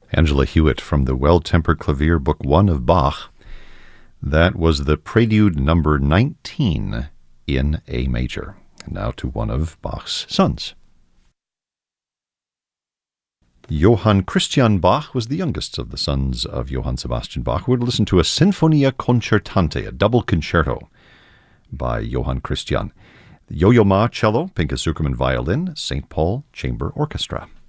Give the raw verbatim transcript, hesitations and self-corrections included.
Angela Hewitt from the Well-Tempered Clavier, Book One of Bach. That was the Prelude number nineteen in A major. Now to one of Bach's sons. Johann Christian Bach was the youngest of the sons of Johann Sebastian Bach. We're going to listen to a Sinfonia Concertante, a double concerto by Johann Christian. Yo-Yo Ma cello, Pinchas Zukerman violin, Saint Paul Chamber Orchestra.